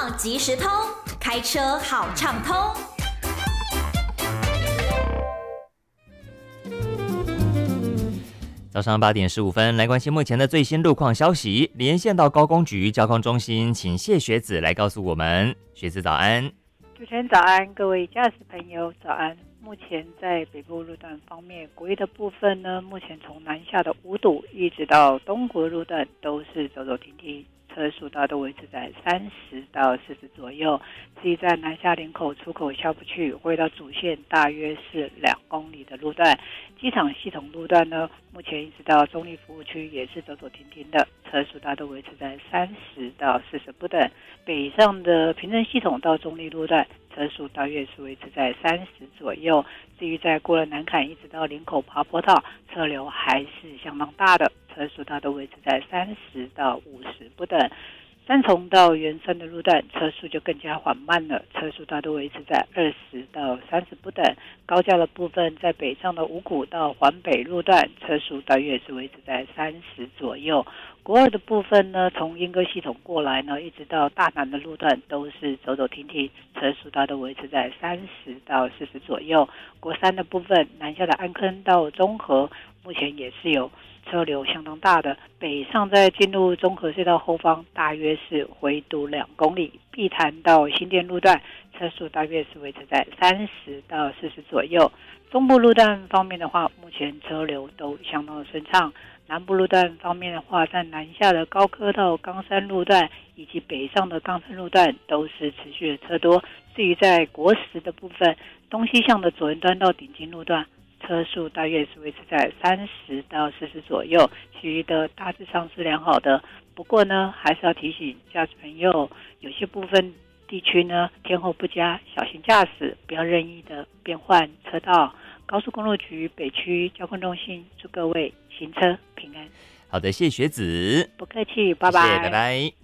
况即时通，开车好畅通。 早上8点15分，来关心目前的最新路况消息。连线到高工局交通中心，请谢学子来告诉我们。学子早安。 主持人早安，各位驾驶朋友早安。目前在北部路段方面，国一的部分呢，目前从南下的五堵一直到东国路段都是走走停停，车速大都维持在30到40左右。至于在南下林口出口下不去，回到主线大约是2公里的路段。机场系统路段呢，目前一直到中立服务区也是走走停停的，车速大都维持在30到40不等。北上的平镇系统到中立路段，车速大约是维持在30左右。至于在过了南坎一直到林口爬坡道，车流还是相当大的，车速大都维持在30到50不等。三重到圆山的路段车速就更加缓慢了，车速大都维持在20到30不等。高架的部分在北上的五股到环北路段车速大约是维持在30左右。国二的部分呢，从莺歌系统过来呢，一直到大南的路段都是走走停停，车速大都维持在30到40左右。国三的部分，南下的安坑到中和目前也是有车流相当大的，北上在进入中和隧道后方大约是回堵2公里，碧潭到新店路段车速大约是维持在30到40左右。中部路段方面的话，目前车流都相当的顺畅。南部路段方面的话，在南下的高科到冈山路段以及北上的冈山路段都是持续的车多。至于在国10的部分，东西向的左营端到顶金路段车速大约是维持在30到40左右，其余的大致上是良好的。不过呢，还是要提醒驾驶朋友，有些部分地区呢天候不佳，小心驾驶，不要任意的变换车道。高速公路局北区交通中心祝各位行车平安。 好的，谢学子， 不客气，拜拜， 谢谢，拜拜。